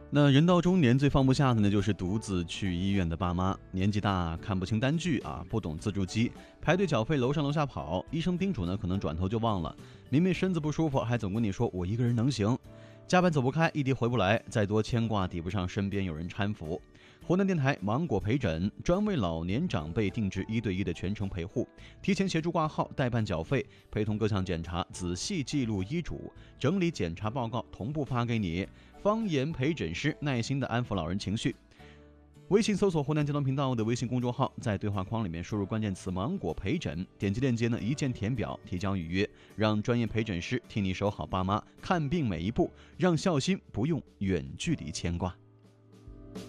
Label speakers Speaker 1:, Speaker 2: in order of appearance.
Speaker 1: 那人到中年最放不下的呢，就是独自去医院的爸妈。年纪大，看不清单据啊，不懂自助机，排队缴费楼上楼下跑，医生叮嘱呢，可能转头就忘了。明明身子不舒服，还总跟你说我一个人能行。加班走不开，异地回不来，再多牵挂抵不上身边有人搀扶。湖南电台芒果陪诊专为老年长辈定制1对1的全程陪护，提前协助挂号、代办缴费，陪同各项检查，仔细记录医嘱，整理检查报告，同步发给你。方言陪诊师耐心地安抚老人情绪。微信搜索湖南交通频道的微信公众号，在对话框里面输入关键词芒果陪诊，点击链接呢，一键填表提交预约，让专业陪诊师替你守好爸妈看病每一步，让孝心不用远距离牵挂。